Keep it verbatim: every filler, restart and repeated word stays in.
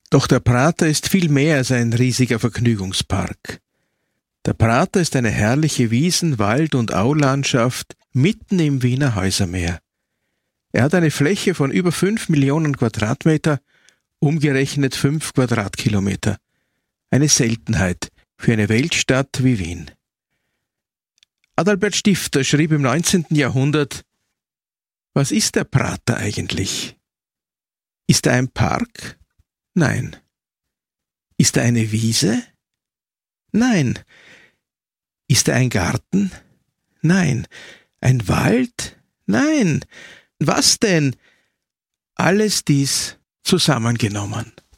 Doch der Prater ist viel mehr als ein riesiger Vergnügungspark. Der Prater ist eine herrliche Wiesen-, Wald- und Aulandschaft mitten im Wiener Häusermeer. Er hat eine Fläche von über fünf Millionen Quadratmeter, umgerechnet fünf Quadratkilometer. Eine Seltenheit für eine Weltstadt wie Wien. Adalbert Stifter schrieb im neunzehnten Jahrhundert: Was ist der Prater eigentlich? Ist er ein Park? Nein. Ist er eine Wiese? Nein. Ist er ein Garten? Nein. Ein Wald? Nein. Was denn? Alles dies zusammengenommen.